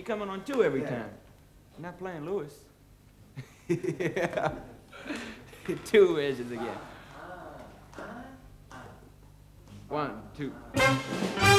coming on two every time. You're not playing Lewis. Yeah. Two edges again. 1, 2.